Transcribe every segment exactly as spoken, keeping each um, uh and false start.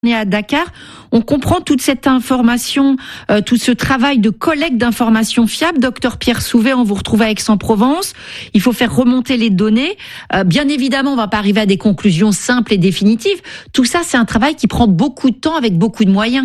est à Dakar, on comprend toute cette information, euh, tout ce travail de collecte d'informations fiables. Docteur Pierre Souvet, on vous retrouve à Aix-en-Provence. Il faut faire remonter les données. Euh, bien évidemment, on va pas arriver à des conclusions simples et définitives. Tout ça, c'est un travail qui prend beaucoup de temps avec beaucoup de moyens.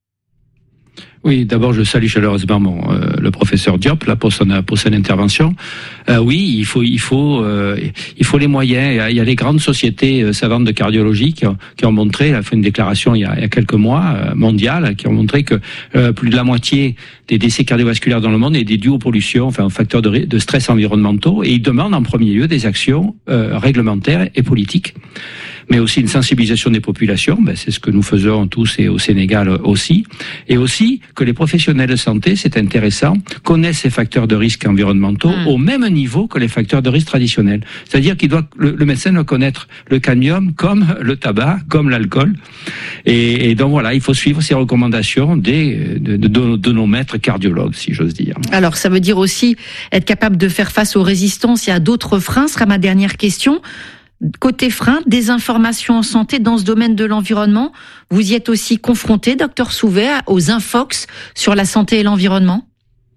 Oui, d'abord je salue chaleureusement mon, euh, le professeur Diop là pour son pour son intervention. Euh, oui, il faut il faut euh, il faut les moyens. Il y a, il y a les grandes sociétés euh, savantes de cardiologie qui ont, qui ont montré, a fait une déclaration il y a, il y a quelques mois euh, mondiale, qui ont montré que euh, plus de la moitié des décès cardiovasculaires dans le monde est dû aux pollutions, enfin aux facteurs de, de stress environnementaux, et ils demandent en premier lieu des actions euh, réglementaires et politiques, mais aussi une sensibilisation des populations. Ben, c'est ce que nous faisons tous et au Sénégal aussi, et aussi que les professionnels de santé, c'est intéressant, connaissent ces facteurs de risque environnementaux mmh. au même niveau que les facteurs de risque traditionnels. C'est-à-dire qu'il doit, le, le médecin doit connaître le cadmium comme le tabac, comme l'alcool. Et, et donc voilà, il faut suivre ces recommandations des, de, de, de, de nos maîtres cardiologues, si j'ose dire. Alors, ça veut dire aussi être capable de faire face aux résistances et à d'autres freins, sera ma dernière question. Côté frein, désinformation en santé dans ce domaine de l'environnement, vous y êtes aussi confronté, docteur Souvet, aux infox sur la santé et l'environnement?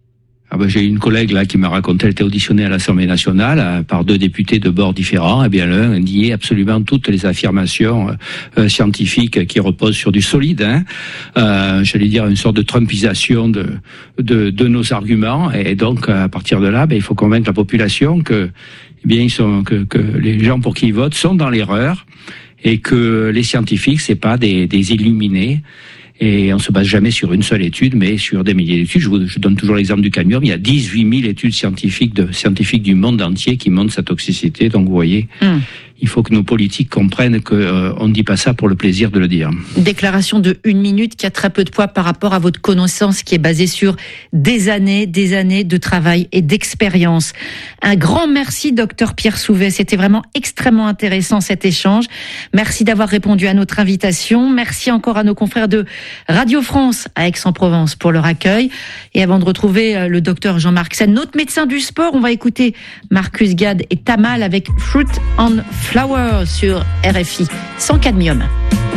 Ah ben, j'ai une collègue là qui m'a raconté, elle était auditionnée à l'Assemblée nationale euh, par deux députés de bords différents. Eh bien, l'un niait absolument toutes les affirmations euh, scientifiques qui reposent sur du solide. Hein. Euh, j'allais dire une sorte de trumpisation de, de de nos arguments. Et donc, à partir de là, ben, il faut convaincre la population que, eh bien, ils sont que, que les gens pour qui ils votent sont dans l'erreur et que les scientifiques, c'est pas des, des illuminés. Et on se base jamais sur une seule étude, mais sur des milliers d'études. Je, vous, je donne toujours l'exemple du cadmium. Il y a dix-huit mille études scientifiques de scientifiques du monde entier qui montrent sa toxicité. Donc vous voyez, mmh. il faut que nos politiques comprennent que euh, on ne dit pas ça pour le plaisir de le dire. Déclaration de une minute qui a très peu de poids par rapport à votre connaissance qui est basée sur des années, des années de travail et d'expérience. Un grand merci, docteur Pierre Souvet. C'était vraiment extrêmement intéressant cet échange. Merci d'avoir répondu à notre invitation. Merci encore à nos confrères de Radio France à Aix-en-Provence pour leur accueil. Et avant de retrouver le docteur Jean-Marc Sen, notre médecin du sport, on va écouter Marcus Gad et Tamal avec Fruit and Flower sur R F I, sans cadmium.